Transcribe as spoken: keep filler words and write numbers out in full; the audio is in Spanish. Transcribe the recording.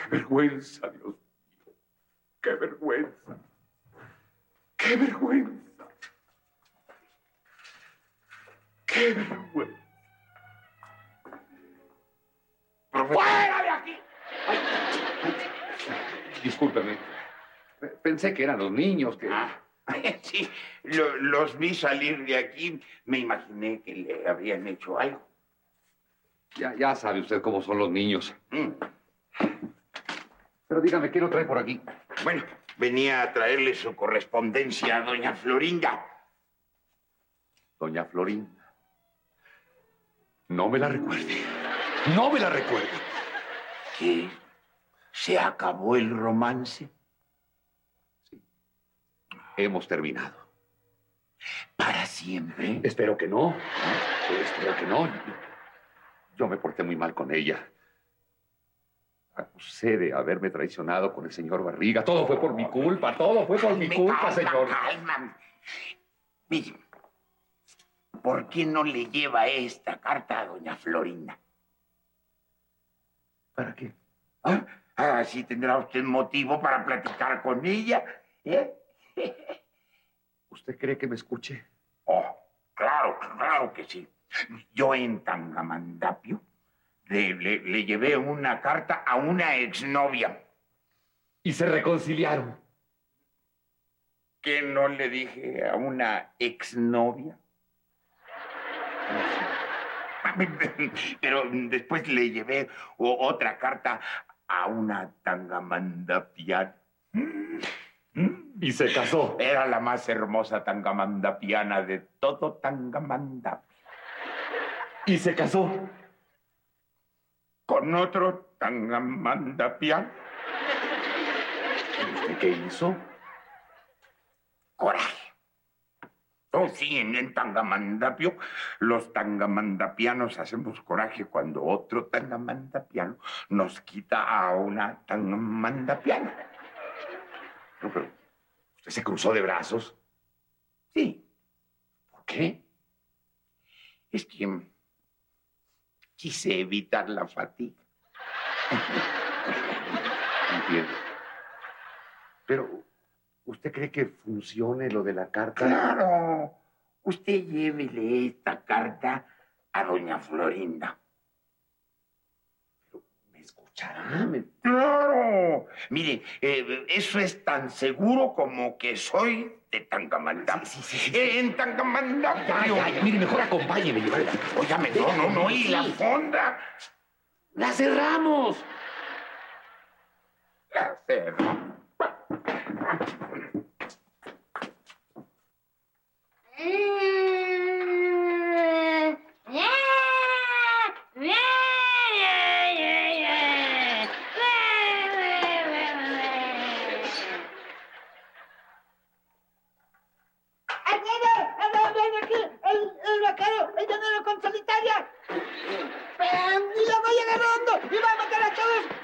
¡Qué vergüenza, Dios mío! ¡Qué vergüenza! ¡Qué vergüenza! ¡Qué vergüenza! ¡Fuera de aquí! Ay, ay, discúlpeme. Pensé que eran los niños que... Ah, sí, lo, los vi salir de aquí. Me imaginé que le habrían hecho algo. Ya, ya sabe usted cómo son los niños. Mm. Pero dígame, ¿qué lo trae por aquí? Bueno, venía a traerle su correspondencia a doña Florinda. Doña Florinda. No me la recuerde. No me la recuerde. ¿Qué? ¿Se acabó el romance? Sí. Hemos terminado. ¿Para siempre? Espero que no. Espero que no. Yo me porté muy mal con ella. Acusé de haberme traicionado con el señor Barriga. Todo fue por mi culpa. Todo fue por mi culpa, señor. Calma. Mire, ¿por qué no le lleva esta carta a doña Florinda? ¿Para qué? ¿Ah? Así tendrá usted motivo para platicar con ella. ¿Eh? ¿Usted cree que me escuche? Oh, claro, claro que sí. Yo en Tangamandapio le, le, le llevé una carta a una exnovia. Y se reconciliaron. ¿Qué no le dije a una exnovia? Pero después le llevé otra carta a una tangamandapiana. Y se casó. Era la más hermosa tangamandapiana de todo Tangamandapio. Y se casó. Con otro tangamandapiano. ¿Y usted qué hizo? Coraje. Oh, sí, en, en Tangamandapio, los tangamandapianos hacemos coraje cuando otro tangamandapiano nos quita a una tangamandapiana. No, pero ¿usted se cruzó de brazos? Sí. ¿Por qué? Es que quise evitar la fatiga. Entiendo. Pero, ¿usted cree que funcione lo de la carta? Claro. Usted llévele esta carta a doña Florinda. Pero, ¿me escuchará? ¿Me... ¡Claro! Mire, eh, eso es tan seguro como que soy de Tangamandapio. Sí, sí, sí, sí. Eh, en Tangamandapio. Ya, ya, ya. Mire, mejor acompáñeme. Óigame, no, no, no. ¿Y la fonda? ¡La cerramos! La cerramos. ¡Y la voy agarrando! ¡Y va a matar a todos!